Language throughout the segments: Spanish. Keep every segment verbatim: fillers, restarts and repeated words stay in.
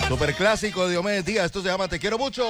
Superclásico de Diomedes Díaz, esto se llama Te Quiero Mucho.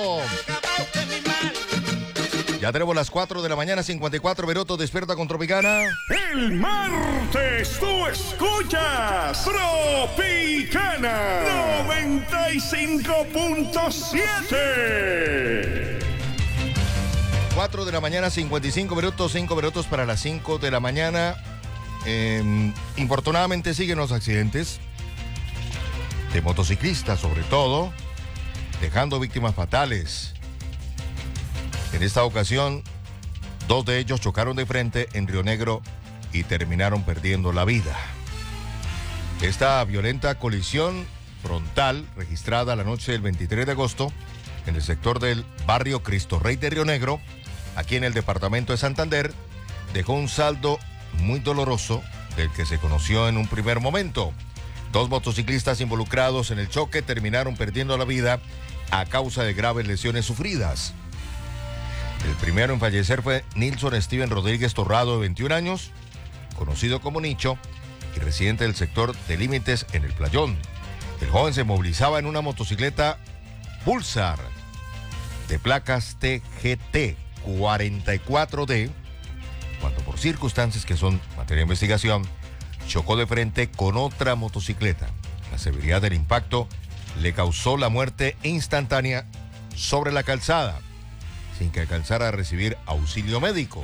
Ya tenemos las cuatro de la mañana, cincuenta y cuatro minutos, despierta con Tropicana. El martes tú escuchas Tropicana noventa y cinco punto siete. cuatro de la mañana, cincuenta y cinco minutos, cinco minutos para las cinco de la mañana. Eh, infortunadamente siguen los accidentes de motociclistas, sobre todo, dejando víctimas fatales. En esta ocasión, dos de ellos chocaron de frente en Río Negro y terminaron perdiendo la vida. Esta violenta colisión frontal, registrada la noche del veintitrés de agosto, en el sector del barrio Cristo Rey de Río Negro, aquí en el departamento de Santander, dejó un saldo muy doloroso del que se conoció en un primer momento. Dos motociclistas involucrados en el choque terminaron perdiendo la vida a causa de graves lesiones sufridas. El primero en fallecer fue Nilson Steven Rodríguez Torrado, de veintiún años, conocido como Nicho, y residente del sector de Límites en el Playón. El joven se movilizaba en una motocicleta Pulsar de placas T G T cuarenta y cuatro D, cuando por circunstancias que son materia de investigación, chocó de frente con otra motocicleta. La severidad del impacto le causó la muerte instantánea sobre la calzada, sin que alcanzara a recibir auxilio médico.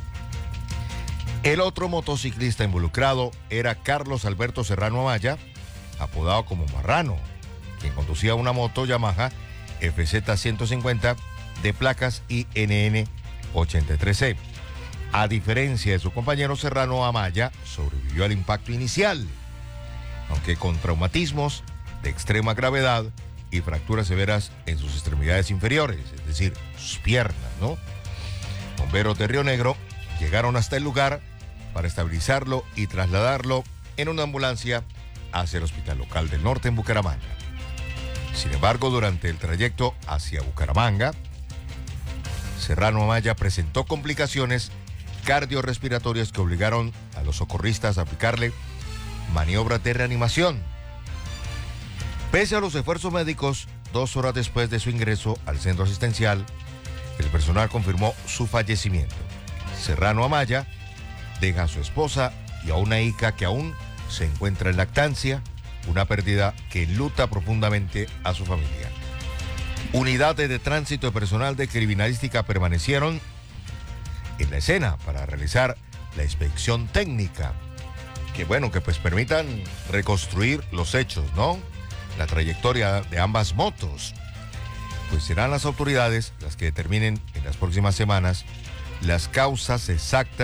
El otro motociclista involucrado era Carlos Alberto Serrano Amaya, apodado como Marrano, quien conducía una moto Yamaha F Z ciento cincuenta de placas I N N ochenta y tres C. A diferencia de su compañero Serrano Amaya, sobrevivió al impacto inicial, aunque con traumatismos de extrema gravedad y fracturas severas en sus extremidades inferiores, es decir, sus piernas, ¿no? Bomberos de Río Negro llegaron hasta el lugar para estabilizarlo y trasladarlo en una ambulancia hacia el Hospital Local del Norte en Bucaramanga. Sin embargo, durante el trayecto hacia Bucaramanga, Serrano Amaya presentó complicaciones cardiorrespiratorias que obligaron a los socorristas a aplicarle maniobras de reanimación. Pese a los esfuerzos médicos, dos horas después de su ingreso al centro asistencial, el personal confirmó su fallecimiento. Serrano Amaya deja a su esposa y a una hija que aún se encuentra en lactancia, una pérdida que enluta profundamente a su familia. Unidades de tránsito y personal de criminalística permanecieron en la escena para realizar la inspección técnica, que bueno, que pues permitan reconstruir los hechos, ¿no? La trayectoria de ambas motos. Pues serán las autoridades las que determinen en las próximas semanas las causas exactas